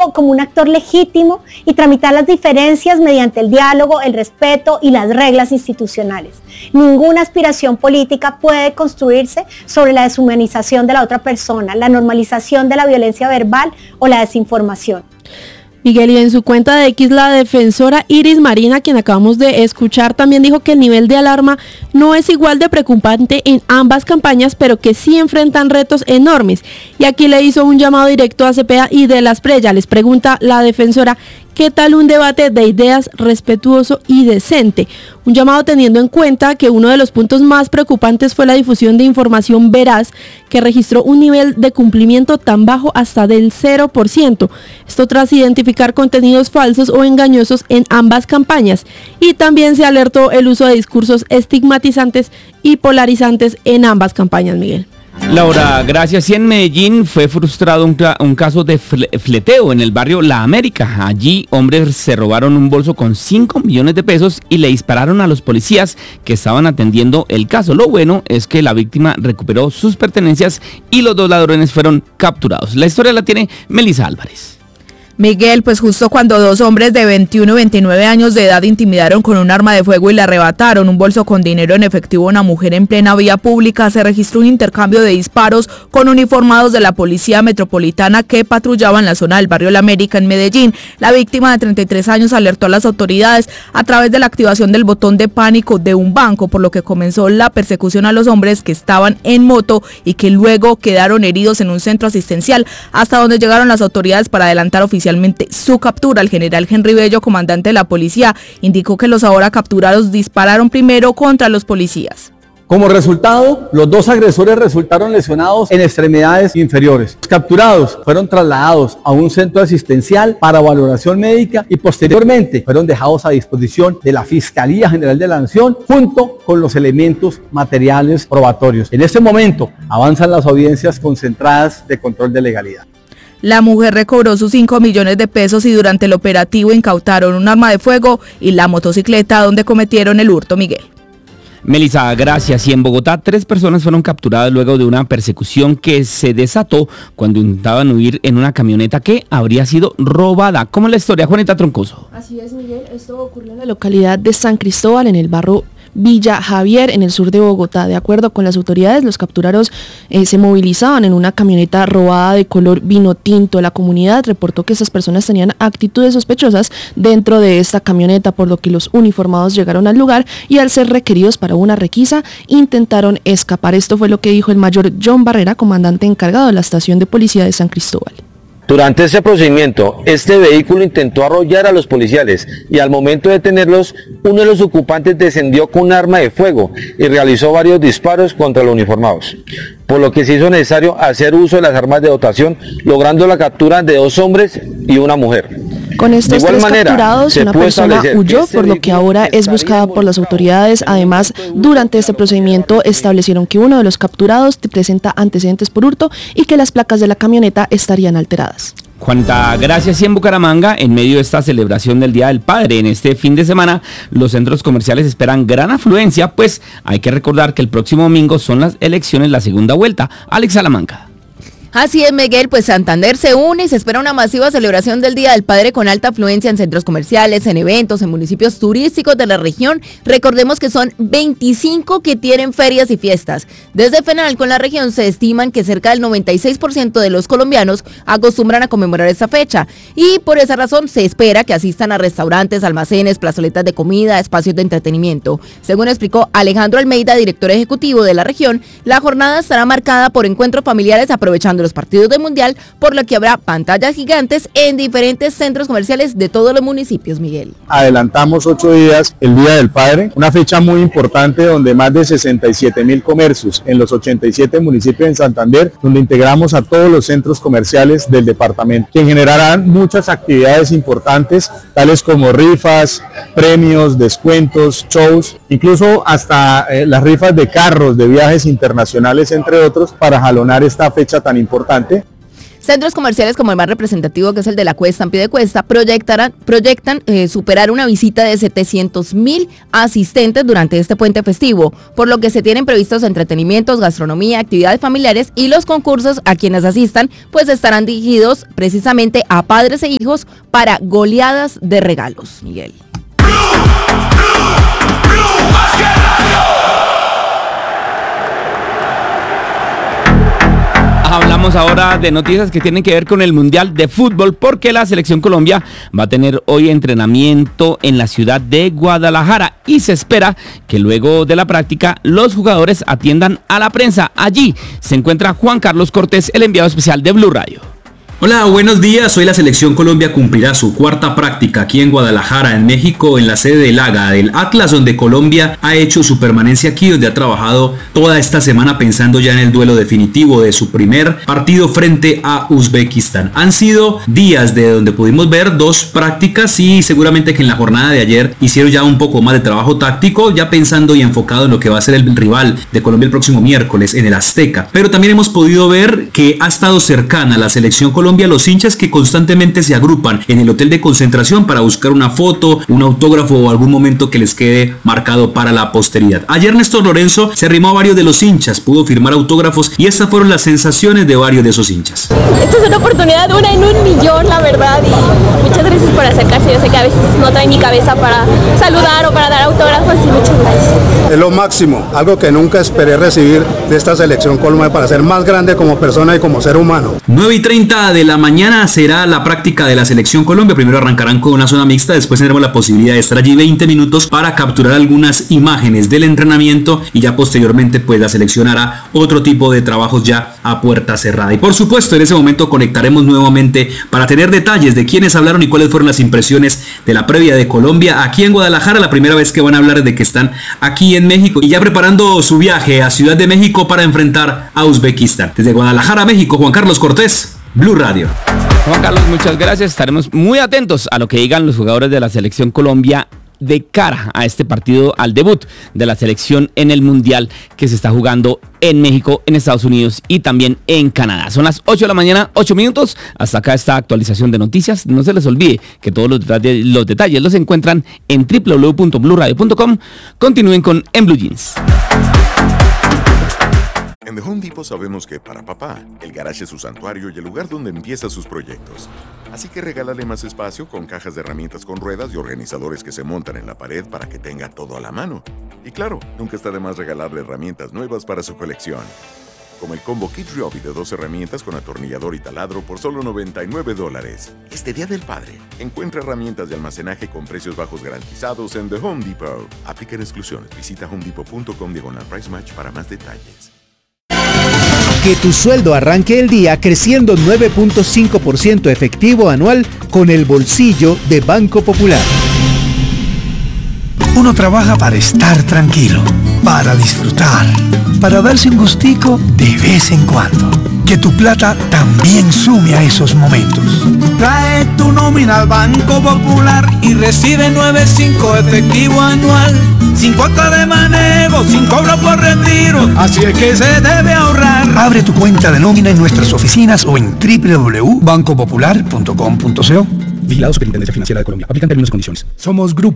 como un actor legítimo y tramitar las diferencias mediante el diálogo, el respeto y las reglas institucionales. Ninguna aspiración política puede construirse sobre la deshumanización de la otra persona, la normalización de la violencia verbal o la desinformación. Miguel, y en su cuenta de X, la defensora Iris Marina, quien acabamos de escuchar, también dijo que el nivel de alarma no es igual de preocupante en ambas campañas, pero que sí enfrentan retos enormes. Y aquí le hizo un llamado directo a Cepeda y de las Prella. Les pregunta la defensora, ¿qué tal un debate de ideas respetuoso y decente? Un llamado teniendo en cuenta que uno de los puntos más preocupantes fue la difusión de información veraz que registró un nivel de cumplimiento tan bajo hasta del 0%. Esto tras identificar contenidos falsos o engañosos en ambas campañas. Y también se alertó el uso de discursos estigmatizantes y polarizantes en ambas campañas, Miguel. Laura, gracias. Y en Medellín fue frustrado un caso de fleteo en el barrio La América. Allí hombres se robaron un bolso con 5 millones de pesos y le dispararon a los policías que estaban atendiendo el caso. Lo bueno es que la víctima recuperó sus pertenencias y los dos ladrones fueron capturados. La historia la tiene Melissa Álvarez. Miguel, pues justo cuando dos hombres de 21 y 29 años de edad intimidaron con un arma de fuego y le arrebataron un bolso con dinero en efectivo a una mujer en plena vía pública, se registró un intercambio de disparos con uniformados de la Policía Metropolitana que patrullaban la zona del barrio La América en Medellín. La víctima de 33 años alertó a las autoridades a través de la activación del botón de pánico de un banco, por lo que comenzó la persecución a los hombres que estaban en moto y que luego quedaron heridos en un centro asistencial, hasta donde llegaron las autoridades para adelantar oficialmente su captura. El general Henry Bello, comandante de la policía, indicó que los ahora capturados dispararon primero contra los policías. Como resultado, los dos agresores resultaron lesionados en extremidades inferiores. Los capturados fueron trasladados a un centro asistencial para valoración médica y posteriormente fueron dejados a disposición de la Fiscalía General de la Nación junto con los elementos materiales probatorios. En este momento avanzan las audiencias concentradas de control de legalidad. La mujer recobró sus 5 millones de pesos y durante el operativo incautaron un arma de fuego y la motocicleta donde cometieron el hurto, Miguel. Melissa, gracias. Y en Bogotá 3 personas fueron capturadas luego de una persecución que se desató cuando intentaban huir en una camioneta que habría sido robada. ¿Cómo es la historia, Juanita Troncoso? Así es, Miguel. Esto ocurrió en la localidad de San Cristóbal, en el barrio Villa Javier, en el sur de Bogotá. De acuerdo con las autoridades, los capturados se movilizaban en una camioneta robada de color vino tinto. La comunidad reportó que esas personas tenían actitudes sospechosas dentro de esta camioneta, por lo que los uniformados llegaron al lugar y al ser requeridos para una requisa, intentaron escapar. Esto fue lo que dijo el mayor John Barrera, comandante encargado de la estación de policía de San Cristóbal. Durante este procedimiento, este vehículo intentó arrollar a los policiales y al momento de detenerlos, uno de los ocupantes descendió con un arma de fuego y realizó varios disparos contra los uniformados, por lo que se hizo necesario hacer uso de las armas de dotación, logrando la captura de 2 hombres y una mujer. Con estos 3 capturados, una persona huyó, por lo que ahora es buscada por las autoridades. Además, durante este procedimiento establecieron que uno de los capturados presenta antecedentes por hurto y que las placas de la camioneta estarían alteradas. Juanita, gracias. Y en Bucaramanga, en medio de esta celebración del Día del Padre, en este fin de semana, los centros comerciales esperan gran afluencia, pues hay que recordar que el próximo domingo son las elecciones, la segunda vuelta. Alex Salamanca. Así es, Miguel, pues Santander se une y se espera una masiva celebración del Día del Padre con alta afluencia en centros comerciales, en eventos, en municipios turísticos de la región. Recordemos que son 25 que tienen ferias y fiestas. Desde FENALCO en la región se estiman que cerca del 96% de los colombianos acostumbran a conmemorar esta fecha y por esa razón se espera que asistan a restaurantes, almacenes, plazoletas de comida, espacios de entretenimiento. Según explicó Alejandro Almeida, director ejecutivo de la región, la jornada estará marcada por encuentros familiares aprovechando los partidos del Mundial, por lo que habrá pantallas gigantes en diferentes centros comerciales de todos los municipios, Miguel. Adelantamos 8 días el Día del Padre, una fecha muy importante donde más de 67.000 comercios en los 87 municipios en Santander, donde integramos a todos los centros comerciales del departamento, que generarán muchas actividades importantes, tales como rifas, premios, descuentos, shows, incluso hasta las rifas de carros, de viajes internacionales, entre otros, para jalonar esta fecha tan importante. Centros comerciales como el más representativo, que es el de la Cuesta, en Piedecuesta, proyectan superar una visita de 700,000 asistentes durante este puente festivo, por lo que se tienen previstos entretenimientos, gastronomía, actividades familiares, y los concursos a quienes asistan pues estarán dirigidos precisamente a padres e hijos para goleadas de regalos. Miguel. Hablamos ahora de noticias que tienen que ver con el Mundial de Fútbol, porque la Selección Colombia va a tener hoy entrenamiento en la ciudad de Guadalajara y se espera que luego de la práctica los jugadores atiendan a la prensa. Allí se encuentra Juan Carlos Cortés, el enviado especial de Blue Radio. Hola, buenos días. Hoy la Selección Colombia cumplirá su cuarta práctica aquí en Guadalajara, en México, en la sede del AGA, del Atlas, donde Colombia ha hecho su permanencia aquí, donde ha trabajado toda esta semana pensando ya en el duelo definitivo de su primer partido frente a Uzbekistán. Han sido días de donde pudimos ver dos prácticas y seguramente que en la jornada de ayer hicieron ya un poco más de trabajo táctico, ya pensando y enfocado en lo que va a ser el rival de Colombia el próximo miércoles en el Azteca. Pero también hemos podido ver que ha estado cercana a la Selección Colombia los hinchas que constantemente se agrupan en el hotel de concentración para buscar una foto, un autógrafo o algún momento que les quede marcado para la posteridad. Ayer Néstor Lorenzo se arrimó a varios de los hinchas, pudo firmar autógrafos y estas fueron las sensaciones de varios de esos hinchas. Esta es una oportunidad, una en un millón, la verdad, y muchas gracias por acercarse. Yo sé que a veces no trae mi cabeza para saludar o para dar autógrafos, y muchas gracias. Es lo máximo, algo que nunca esperé recibir de esta Selección Colombia para ser más grande como persona y como ser humano. 9:30 de la mañana será la práctica de la Selección Colombia. Primero arrancarán con una zona mixta, después tendremos la posibilidad de estar allí 20 minutos para capturar algunas imágenes del entrenamiento y ya posteriormente pues la selección hará otro tipo de trabajos ya a puerta cerrada. Y por supuesto en ese momento conectaremos nuevamente para tener detalles de quiénes hablaron y cuáles fueron las impresiones de la previa de Colombia aquí en Guadalajara, la primera vez que van a hablar de que están aquí en México y ya preparando su viaje a Ciudad de México para enfrentar a Uzbekistán. Desde Guadalajara, México, Juan Carlos Cortés, Blue Radio. Juan Carlos, muchas gracias. Estaremos muy atentos a lo que digan los jugadores de la Selección Colombia de cara a este partido, al debut de la selección en el Mundial que se está jugando en México, en Estados Unidos y también en Canadá. Son las 8 de la mañana, 8 minutos. Hasta acá esta actualización de noticias. No se les olvide que todos los detalles los encuentran en www.bluradio.com. Continúen con En Blue Jeans. En The Home Depot sabemos que para papá, el garage es su santuario y el lugar donde empieza sus proyectos. Así que regálale más espacio con cajas de herramientas con ruedas y organizadores que se montan en la pared para que tenga todo a la mano. Y claro, nunca está de más regalarle herramientas nuevas para su colección. Como el combo Kid Ryobi de 2 herramientas con atornillador y taladro por solo $99. Este Día del Padre, encuentra herramientas de almacenaje con precios bajos garantizados en The Home Depot. Aplican exclusiones. Visita homedepot.com/price match para más detalles. Que tu sueldo arranque el día creciendo 9.5% efectivo anual con el bolsillo de Banco Popular. Uno trabaja para estar tranquilo, para disfrutar, para darse un gustico de vez en cuando. Que tu plata también sume a esos momentos. Trae tu nómina al Banco Popular y recibe 9.5 efectivo anual. Sin cuota de manejo, sin cobro por retiro. Así es que se debe ahorrar. Abre tu cuenta de nómina en nuestras oficinas o en www.bancopopular.com.co. Vigilado Superintendencia Financiera de Colombia. Aplican términos y condiciones. Somos Grupo